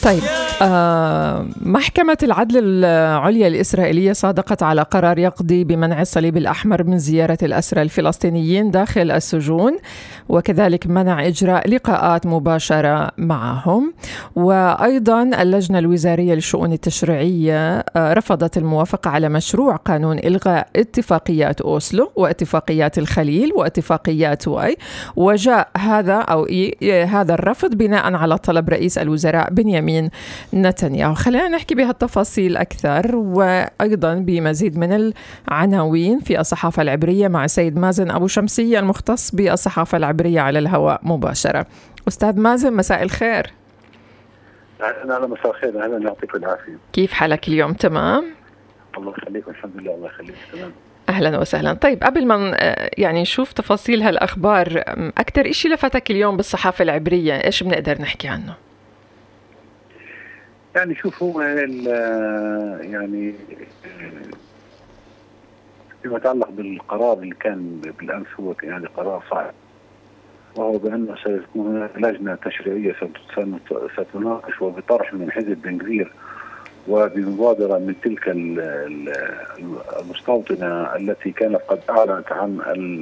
طيب محكمة العدل العليا الإسرائيلية صادقت على قرار يقضي بمنع الصليب الأحمر من زيارة الأسرى الفلسطينيين داخل السجون، وكذلك منع إجراء لقاءات مباشرة معهم. وأيضا اللجنة الوزارية للشؤون التشريعية رفضت الموافقة على مشروع قانون إلغاء اتفاقيات أوسلو واتفاقيات الخليل واتفاقيات واي، وجاء هذا الرفض بناء على طلب رئيس الوزراء بنيامين نتنياهو. خلينا نحكي بهالتفاصيل أكثر وأيضا بمزيد من العناوين في الصحافة العبرية مع سيد مازن أبو شمسية المختص بالصحافة العبرية على الهواء مباشرة. أستاذ مازن، مساء الخير. أهلا، مساء الخير. أهلا، يعطيك العافية. كيف حالك اليوم؟ تمام؟ الله يخليك، والحمد لله. الله يخليك، تمام. أهلا وسهلا. طيب، قبل ما نشوف تفاصيل هالأخبار، أكثر إشي لفتك اليوم بالصحافة العبرية إيش بنقدر نحكي عنه؟ يعني شوف، هو يعني فيما يتعلق بالقرار اللي كان بالأمس، هو يعني قرار صعب، وهو بأنه سيكون لجنة تشريعية ستناقش وبطرح من حزب بن غفير وبمبادرة من تلك المستوطنة التي كانت قد أعلنت عن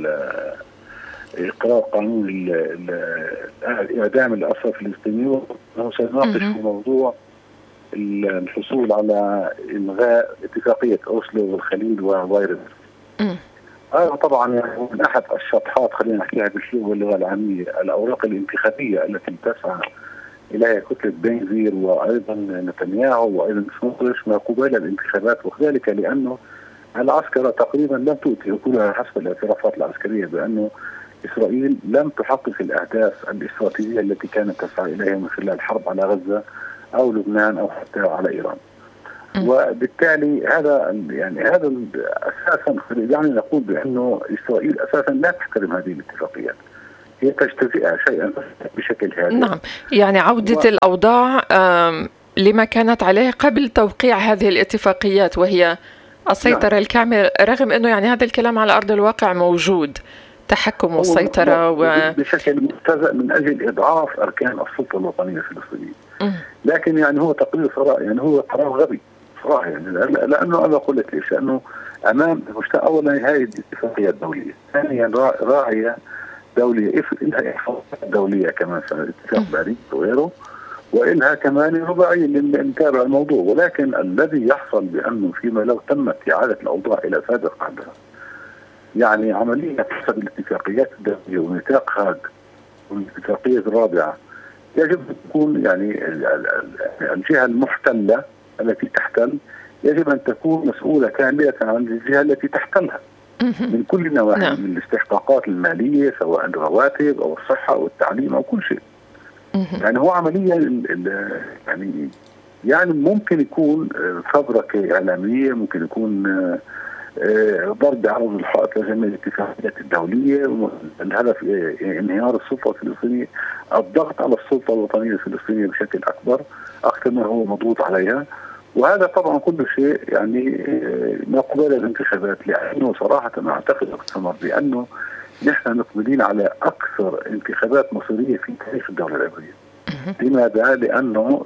إقرار قانون إعدام الأسرى الفلسطينيين، وهو سيناقش في موضوع الحصول على إلغاء اتفاقية أوسلو والخليل وغيرها. هذا طبعا يعني من أحد الشطحات، خلينا نحكيها باللغة العامية، الأوراق الانتخابية التي تسعى إليها كتلة بن غفير وأيضا نتنياهو وأيضا سموتريتش ما قبيل الانتخابات، وذلك لأنه العسكرة تقريبا لم تؤتي أكلها حسب الاعترافات العسكرية بأنه إسرائيل لم تحقق الأهداف الاستراتيجية التي كانت تسعى إليها من خلال الحرب على غزة أو لبنان أو حتى على إيران. وبالتالي هذا أساسا يعني نقول بأنه إسرائيل أساسا لا تحترم هذه الاتفاقيات، هي تجتزئها شيئا بشكل هادئ. نعم، يعني عودة الأوضاع لما كانت عليه قبل توقيع هذه الاتفاقيات، وهي السيطرة الكاملة، رغم أنه يعني هذا الكلام على أرض الواقع موجود، تحكم والسيطرة بشكل مستهزئ من أجل إضعاف أركان السلطة الوطنية الفلسطينية. لكن يعني هو تقرير صراحة، يعني هو قرار غبي صراحة، يعني لأنه أنا أقول لك ليش، لأنه أمام أولا هذه الاتفاقية الدولية، ثانيا راعية دولية، إلها إحصائيات دولية كمان، اتفاق باريس وغيره، وإلها كمان رباعية لنتابع الموضوع. ولكن الذي يحصل بأنه فيما لو تمت إعادة الأوضاع إلى سابق عهدها، يعني عملية حسب الاتفاقيات الدولية ونطاق هاغ والاتفاقية الرابعة، يجب أن تكون يعني الجهة المحتلة التي تحتل يجب أن تكون مسؤولة كاملة عن الجهة التي تحتلها من كل النواحي، من الاستحقاقات المالية سواء الرواتب أو الصحة أو التعليم أو كل شيء. يعني هو عملية يعني ممكن يكون فبركة إعلامية، ممكن يكون ضرب بعرض الحائط لجميع الاتفاقيات الدولية، الهدف انهيار السلطة الفلسطينية، الضغط على السلطة الوطنية الفلسطينية بشكل أكثر ما هو مضغوط عليها. وهذا طبعا كل شيء يعني ما قبل الانتخابات، لأنه صراحة أنا أعتقد أكثر بأنه نحن مقبلين على أكثر انتخابات مصيرية في تاريخ الدولة العبرية. لماذا؟ لأنه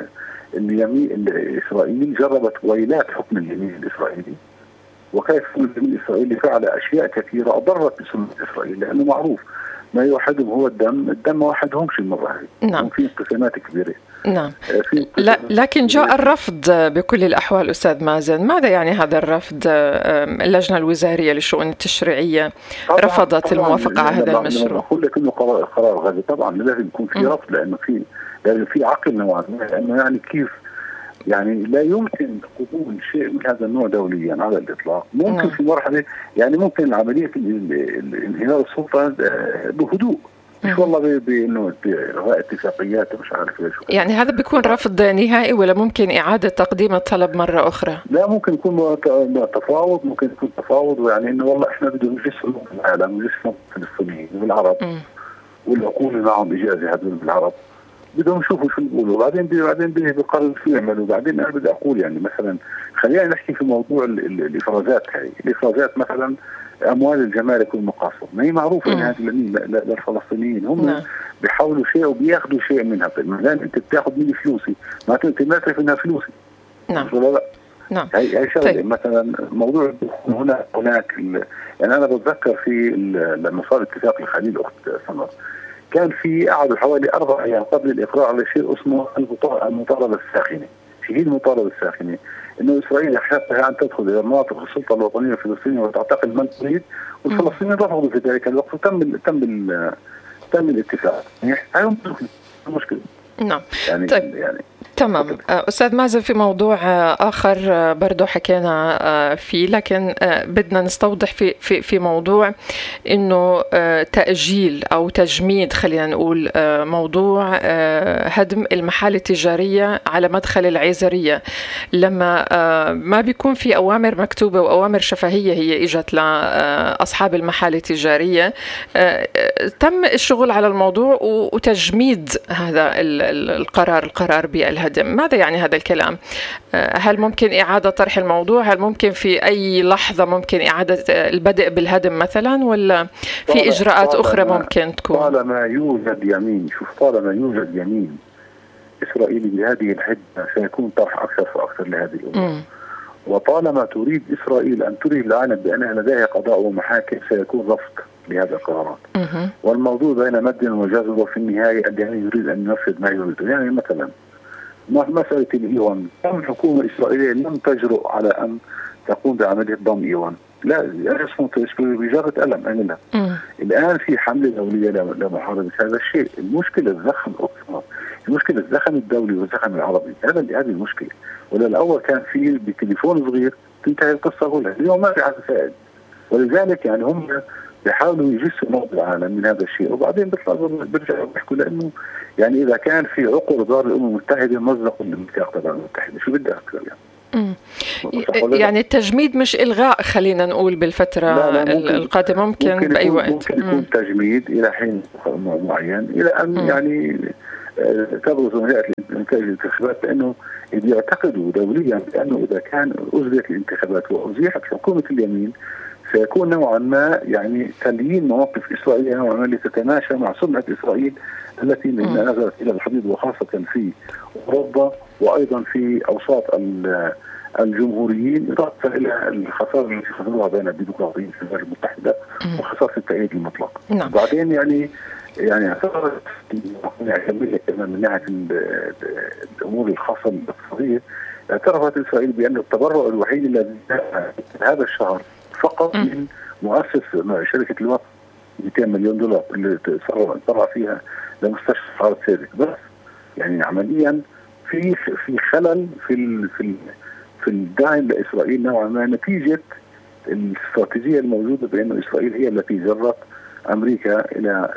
إسرائيل جربت ويلات حكم اليمين الإسرائيلي، وكيف اليمين الإسرائيلي فعل أشياء كثيرة أضرت بسمعة إسرائيل، لأنه معروف ما يوحدهم هو الدم ما وحدهمش المرة هذه. نعم. في انقسامات كبيرة. نعم. لكن جاء الرفض بكل الأحوال. أستاذ مازن، ماذا يعني هذا الرفض؟ اللجنة الوزارية للشؤون التشريعية رفضت الموافقة على هذا المشروع. أقول لك إنه قرار غبي، طبعا لازم يكون في رفض، لأنه في عقل نوعا ما، لأنه يعني كيف يعني لا يمكن قبول شيء من هذا النوع دوليا على الإطلاق. ممكن في مرحلة يعني ممكن عملية الانهيار السلطة بهدوء، مش والله بانه اتفاقيات مش عارف ايش. يعني هذا بيكون رفض نهائي ولا ممكن اعاده تقديم الطلب مره اخرى؟ لا، ممكن يكون تفاوض، ممكن يكون تفاوض، ويعني انه والله احنا بدنا نجسم العالم ونجسم الفلسطينيين والعرب والعقول معهم اجازه هذول بالعرب، بدهم يشوفوا شو بيقولوا، وبعدين بيقرروا شو يعملوا. وبعدين انا بدي اقول يعني مثلا خلينا نحكي في موضوع الافرازات. هاي الافرازات مثلا اموال الجمارك والمقاصد. ما هي معروفه ان هذه للفلسطينيين، هم بيحاولوا شيء وبياخذوا شيء منها. ما دام انت بتاخذ مني فلوسي معناته انت ما تعرف انها فلوسي. نعم. لا. نعم. هي شغله. طيب. مثلا موضوع هناك يعني انا بتذكر في لما صار اتفاق الخليل اخت سمر، كان في قعدوا حوالي 4 أيام قبل الاقرار على شيء اسمه المطالبه الساخنه. في المطالبه الساخنه انه اسرائيل يحقها ان تدخل الى مناطق السلطه الوطنيه الفلسطينيه وتعتقل من تريد، والفلسطينيين رفضوا في ذلك الوقت وتم الاتفاق. هاي المشكله. نعم. يعني طيب. يعني تمام. أستاذ مازن، في موضوع آخر برضو حكينا فيه، لكن بدنا نستوضح في موضوع إنه تأجيل أو تجميد، خلينا نقول، موضوع هدم المحال التجارية على مدخل العيزرية، لما ما بيكون في أوامر مكتوبة وأوامر شفهية هي إجت لأصحاب المحال التجارية، تم الشغل على الموضوع وتجميد هذا القرار بالهدم. ماذا يعني هذا الكلام؟ هل ممكن إعادة طرح الموضوع؟ هل ممكن في أي لحظة ممكن إعادة البدء بالهدم مثلا، ولا في إجراءات أخرى ممكن تكون؟ طالما يوجد يمين إسرائيلي بهذه الحدة سيكون طرح أكثر فأكثر لهذه الأمور. وطالما تريد إسرائيل أن تري العالم بأنها لديها قضاء ومحاكم سيكون رفض لهذه القرارات. والموضوع بين مد وجزر، وفي النهاية الجميع يريد أن ينفذ ما يريد. يعني مثلا مسألة الإيوان، كم حكومة إسرائيلية لم تجرؤ على أن تقوم بعملية ضم إيوان؟ لا، اسمه بجرة قلم عملها. الآن في حملة دولية لمحاربة هذا الشيء. المشكلة الزخم أكثر، المشكلة الزخم الدولي والزخم العربي. هذه المشكلة. ولا الأول كان في بتليفون صغير تنتهي القصة كلها، اليوم ما في حد فاعل. ولذلك يعني هم بيحاولوا يجسوا نبض العالم من هذا الشيء، وبعدين بيرجعوا بيحكوا، لانه يعني اذا كان في عقر دار الامم المتحده مزقوا الميثاق الامم المتحده، شو بدها اكثر يعني التجميد مش الغاء، خلينا نقول بالفتره القادمه، ممكن باي وقت. ممكن يكون تجميد الى حين معين، الى ان يعني تبرز نهايه الانتخابات، لانه بيعتقدوا دوليا بانه اذا كان اجريت الانتخابات وازيحت حكومه اليمين سيكون نوعا ما يعني تليين مواقف إسرائيل نوعا ما لتتماشى مع سمعة إسرائيل التي نزلت إلى الحديد، وخاصة في أوروبا وأيضا في أوساط الجمهوريين، إضافة إلى الخسارة التي خسروها بين الديمقراطيين في الولايات المتحدة وخسارة التأييد المطلق. وبعدين يعني اعتبرت كمان من ناحية الأمور الخاصة بالاقتصادية، اعترفت إسرائيل بأن التبرع الوحيد الذي جاء هذا الشهر فقط من مؤسس شركة الوقت $200 مليون اللي تبرع فيها لمستشفى حارة سيرك. بس يعني عمليا في خلل في الدعم لإسرائيل نوعا ما، نتيجة الاستراتيجية الموجودة بأن إسرائيل هي التي جرت أمريكا إلى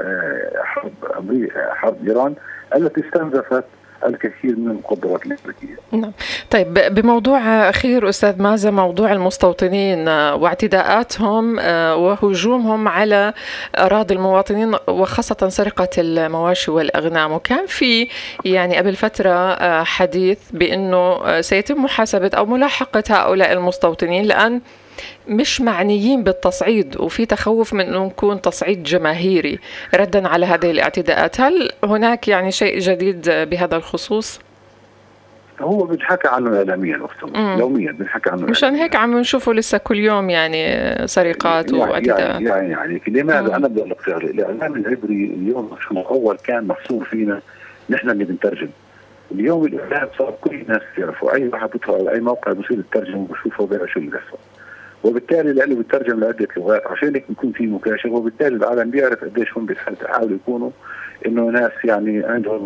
حرب إيران التي استنزفت الكثير من المقدرات الأمريكية. نعم. طيب، بموضوع أخير أستاذ مازن، موضوع المستوطنين واعتداءاتهم وهجومهم على أراضي المواطنين، وخاصة سرقة المواشي والأغنام. وكان في يعني قبل فترة حديث بأنه سيتم محاسبة أو ملاحقة هؤلاء المستوطنين لأن مش معنيين بالتصعيد، وفي تخوف من أنه يكون تصعيد جماهيري ردا على هذه الاعتداءات. هل هناك يعني شيء جديد بهذا الخصوص؟ هو بنحكى عنه إعلاميا يوميا بنحكى عنه. مشان هيك عم نشوفه لسه كل يوم يعني سرقات واعتداءات. يعني لماذا أنا بدي أقول لك شغلة؟ الإعلام العبري اليوم أول كان محصور فينا نحن اللي بنترجم. اليوم الإعلام صار كل الناس يعرفوا، أي واحد بيدخل على أي موقع بصير يترجم وبشوفه وبيعرف شو اللي بيحصل، وبالتالي لأنه بيترجم لعدة لغات عشان هيك بيكون في مكاشفة، وبالتالي العالم بيعرف قديش هم بيحاولوا يكونوا إنه ناس يعني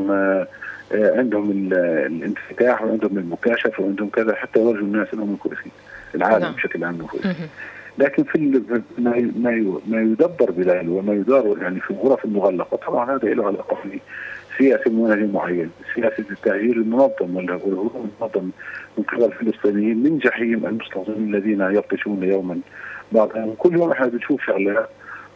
عندهم الانفتاح وعندهم المكاشفة وعندهم كذا حتى يورجوا الناس إنهم كويسين، العالم بشكل عام كويسين. لكن في ما يدبر بليل وما يدار يعني في الغرف المغلقة، طبعا هذا له علاقة بسياسة منهج معين، سياسة التهجير المنظم والهجوم المنظم من قبل الفلسطينيين من جحيم المستوطنين الذين يبطشون يوما بعد. كل يوم احنا بنشوف شغلات،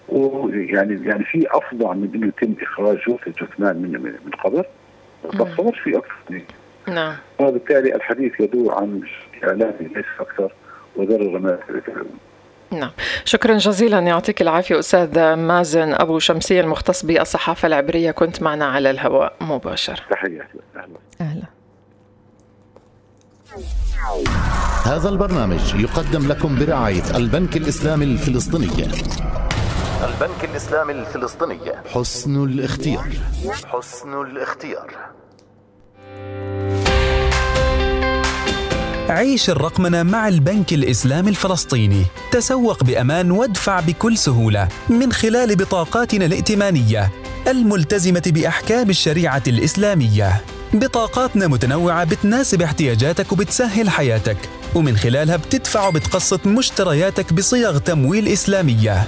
ويعني في افضل من انه يتم اخراج الجثمان من قبر، بس في اكثر. نعم. وبالتالي الحديث يدور عن اعلامي ليس اكثر وذر الرماد. نعم، شكرا جزيلا، يعطيك العافية أستاذ مازن أبو شمسية المختص بالصحافة العبرية، كنت معنا على الهواء مباشر. تحية. أهلا. هذا البرنامج يقدم لكم برعاية البنك الإسلامي الفلسطيني. البنك الإسلامي الفلسطيني، حسن الاختيار. حسن الاختيار. عيش الرقمنة مع البنك الإسلامي الفلسطيني. تسوق بأمان وادفع بكل سهولة من خلال بطاقاتنا الائتمانية الملتزمة بأحكام الشريعة الإسلامية. بطاقاتنا متنوعة بتناسب احتياجاتك وبتسهل حياتك، ومن خلالها بتدفع وبتقسط مشترياتك بصيغ تمويل إسلامية.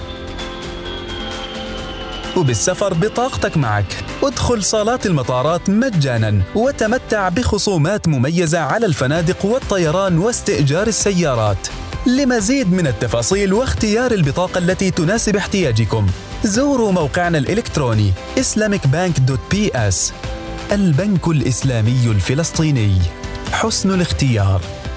وبالسفر بطاقتك معك. ادخل صالات المطارات مجانا وتمتع بخصومات مميزة على الفنادق والطيران واستئجار السيارات. لمزيد من التفاصيل واختيار البطاقة التي تناسب احتياجكم زوروا موقعنا الإلكتروني islamicbank.ps. البنك الإسلامي الفلسطيني، حسن الاختيار.